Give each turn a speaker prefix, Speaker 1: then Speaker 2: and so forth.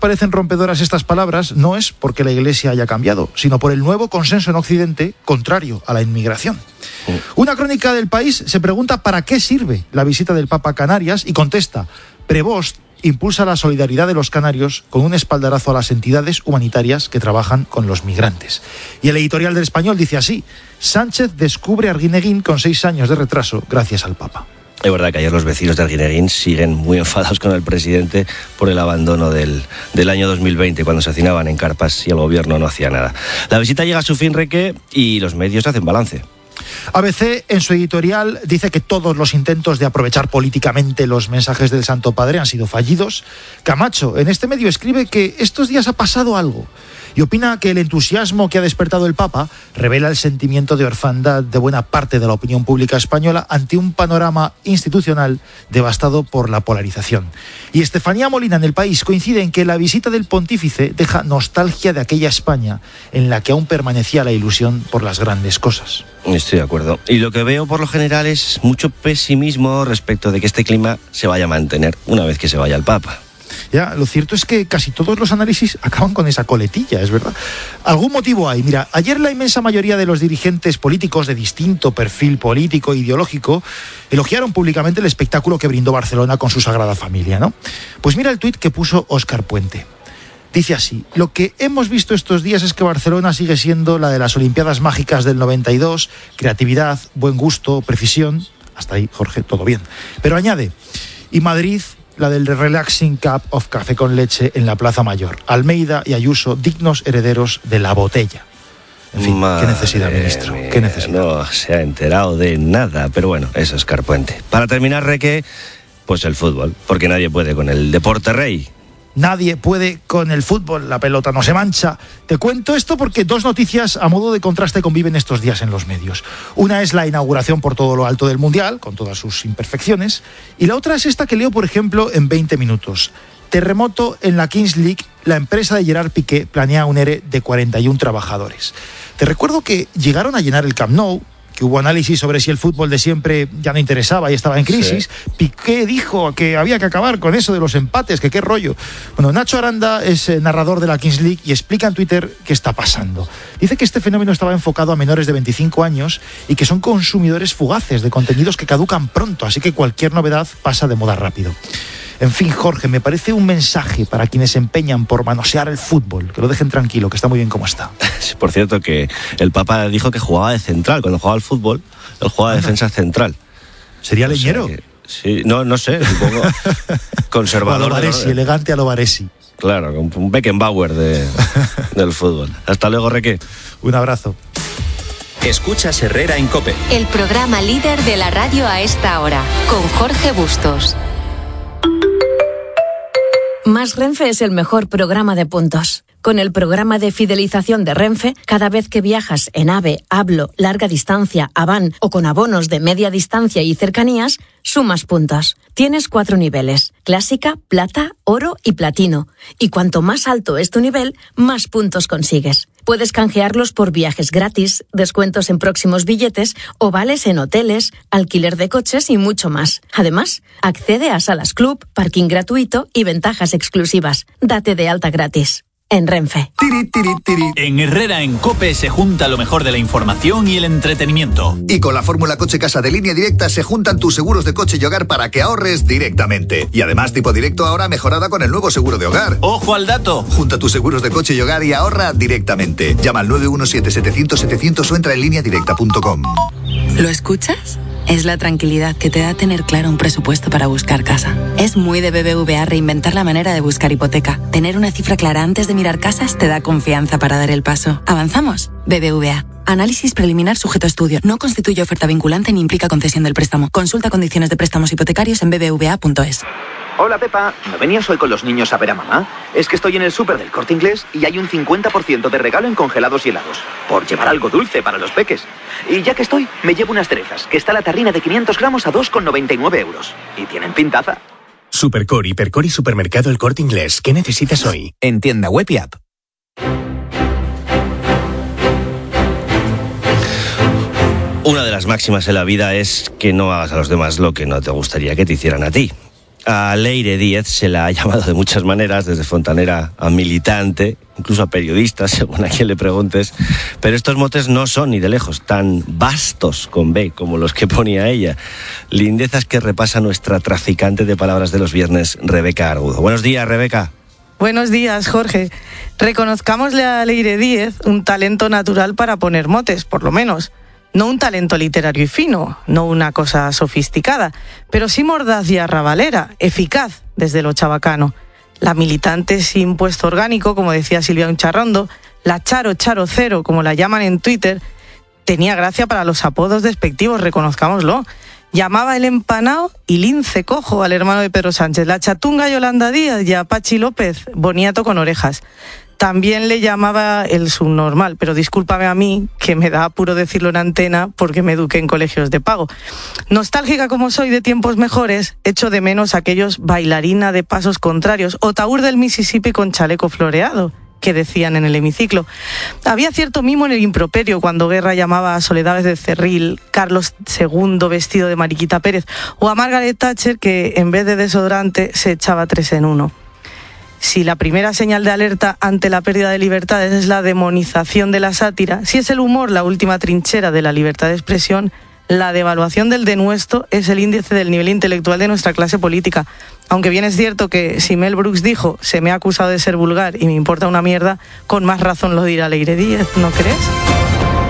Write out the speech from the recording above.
Speaker 1: parecen rompedoras estas palabras, no es porque la Iglesia haya cambiado, sino por el nuevo consenso en Occidente contrario a la inmigración. Una crónica del País se pregunta para qué sirve la visita del Papa a Canarias y contesta: Prevost impulsa la solidaridad de los canarios con un espaldarazo a las entidades humanitarias que trabajan con los migrantes. Y el editorial del Español dice así: Sánchez descubre Arguineguín con 6 años de retraso gracias al Papa.
Speaker 2: Es verdad que ayer los vecinos de Arguineguín siguen muy enfadados con el presidente por el abandono del año 2020, cuando se hacinaban en carpas y el gobierno no hacía nada. La visita llega a su fin, Reque, y los medios hacen balance.
Speaker 1: ABC, en su editorial, dice que todos los intentos de aprovechar políticamente los mensajes del Santo Padre han sido fallidos. Camacho, en este medio, escribe que estos días ha pasado algo y opina que el entusiasmo que ha despertado el Papa revela el sentimiento de orfandad de buena parte de la opinión pública española ante un panorama institucional devastado por la polarización. Y Estefanía Molina, en El País, coincide en que la visita del pontífice deja nostalgia de aquella España en la que aún permanecía la ilusión por las grandes cosas.
Speaker 2: Estoy de acuerdo. Y lo que veo por lo general es mucho pesimismo respecto de que este clima se vaya a mantener una vez que se vaya el Papa.
Speaker 1: Ya, lo cierto es que casi todos los análisis acaban con esa coletilla, es verdad. Algún motivo hay. Mira, ayer la inmensa mayoría de los dirigentes políticos de distinto perfil político e ideológico elogiaron públicamente el espectáculo que brindó Barcelona con su Sagrada Familia, ¿no? Pues mira el tuit que puso Óscar Puente. Dice así: lo que hemos visto estos días es que Barcelona sigue siendo la de las Olimpiadas Mágicas del 92, creatividad, buen gusto, precisión. Hasta ahí, Jorge, todo bien. Pero añade: y Madrid, la del Relaxing Cup of Café con Leche en la Plaza Mayor. Almeida y Ayuso, dignos herederos de la botella. En fin, qué necesidad, ministro, qué necesidad.
Speaker 2: No se ha enterado de nada, pero bueno, eso es Óscar Puente. Para terminar, Reque, pues el fútbol, porque nadie puede con el deporte rey.
Speaker 1: Nadie puede con el fútbol, la pelota no se mancha. Te cuento esto porque 2 noticias a modo de contraste conviven estos días en los medios. Una es la inauguración por todo lo alto del Mundial, con todas sus imperfecciones, y la otra es esta que leo, por ejemplo, en 20 minutos. Terremoto en la Kings League, la empresa de Gerard Piqué planea un ERE de 41 trabajadores. Te recuerdo que llegaron a llenar el Camp Nou, que hubo análisis sobre si el fútbol de siempre ya no interesaba y estaba en crisis. Sí. Piqué dijo que había que acabar con eso de los empates, que qué rollo. Bueno, Nacho Aranda es narrador de la Kings League y explica en Twitter qué está pasando. Dice que este fenómeno estaba enfocado a menores de 25 años y que son consumidores fugaces de contenidos que caducan pronto, así que cualquier novedad pasa de moda rápido. En fin, Jorge, me parece un mensaje para quienes se empeñan por manosear el fútbol, que lo dejen tranquilo, que está muy bien como está.
Speaker 2: Por cierto, que el Papa dijo que jugaba de central. Cuando jugaba al fútbol, él jugaba de defensa central.
Speaker 1: ¿Sería leñero?
Speaker 2: Sí, no sé, supongo. Conservador.
Speaker 1: A lo Baresi, elegante a lo Baresi.
Speaker 2: Claro, un Beckenbauer del fútbol. Hasta luego, Reque.
Speaker 1: Un abrazo.
Speaker 3: Escuchas Herrera en COPE.
Speaker 4: El programa líder de la radio a esta hora, con Jorge Bustos.
Speaker 5: Más Renfe es el mejor programa de puntos. Con el programa de fidelización de Renfe, cada vez que viajas en AVE, Hablo, larga distancia, Avan o con abonos de media distancia y cercanías, sumas puntos. Tienes 4 niveles: clásica, plata, oro y platino. Y cuanto más alto es tu nivel, más puntos consigues. Puedes canjearlos por viajes gratis, descuentos en próximos billetes o vales en hoteles, alquiler de coches y mucho más. Además, accede a salas club, parking gratuito y ventajas exclusivas. Date de alta gratis. En Renfe.
Speaker 3: En Herrera en COPE se junta lo mejor de la información y el entretenimiento.
Speaker 6: Y con la fórmula Coche Casa de Línea Directa se juntan tus seguros de coche y hogar para que ahorres directamente. Y además tipo directo ahora mejorada con el nuevo seguro de hogar.
Speaker 3: ¡Ojo al dato!
Speaker 6: Junta tus seguros de coche y hogar y ahorra directamente. Llama al 917-700-700 o entra en lineadirecta.com.
Speaker 7: ¿Lo escuchas? Es la tranquilidad que te da tener claro un presupuesto para buscar casa. Es muy de BBVA reinventar la manera de buscar hipoteca. Tener una cifra clara antes de mirar casas te da confianza para dar el paso. ¿Avanzamos? BBVA. Análisis preliminar sujeto a estudio. No constituye oferta vinculante ni implica concesión del préstamo. Consulta condiciones de préstamos hipotecarios en bbva.es.
Speaker 8: Hola, Pepa. ¿No venías hoy con los niños a ver a mamá? Es que estoy en el súper del Corte Inglés y hay un 50% de regalo en congelados y helados. Por llevar algo dulce para los peques. Y ya que estoy, me llevo unas cerezas, que está la tarrina de 500 gramos a 2,99 euros. Y tienen pintaza.
Speaker 9: Supercore, Hipercore y Supermercado El Corte Inglés. ¿Qué necesitas hoy?
Speaker 10: En tienda web y app.
Speaker 2: Una de las máximas en la vida es que no hagas a los demás lo que no te gustaría que te hicieran a ti. A Leire Díez se la ha llamado de muchas maneras, desde fontanera a militante, incluso a periodista, según a quien le preguntes, pero estos motes no son ni de lejos tan vastos con B como los que ponía ella. Lindezas que repasa nuestra traficante de palabras de los viernes, Rebeca Argudo. Buenos días, Rebeca.
Speaker 10: Buenos días, Jorge. Reconozcámosle a Leire Díez un talento natural para poner motes, por lo menos. No un talento literario y fino, no una cosa sofisticada, pero sí mordaz y arrabalera, eficaz desde lo chabacano. La militante sin puesto orgánico, como decía Silvia Uncharrondo, la Charo Cero, como la llaman en Twitter, tenía gracia para los apodos despectivos, reconozcámoslo. Llamaba el empanao y lince cojo al hermano de Pedro Sánchez, la chatunga Yolanda Díaz y a Pachi López, boniato con orejas. También le llamaba el subnormal, pero discúlpame a mí, que me da apuro decirlo en antena porque me eduqué en colegios de pago. Nostálgica como soy de tiempos mejores, echo de menos aquellos bailarina de pasos contrarios o taur del Mississippi con chaleco floreado, que decían en el hemiciclo. Había cierto mimo en el improperio cuando Guerra llamaba a Soledad de Cerril, Carlos II vestido de Mariquita Pérez, o a Margaret Thatcher, que en vez de desodorante se echaba 3 en 1. Si la primera señal de alerta ante la pérdida de libertades es la demonización de la sátira, si es el humor la última trinchera de la libertad de expresión, la devaluación del denuesto es el índice del nivel intelectual de nuestra clase política. Aunque bien es cierto que si Mel Brooks dijo «se me ha acusado de ser vulgar y me importa una mierda», con más razón lo dirá Leire Díez, ¿no crees?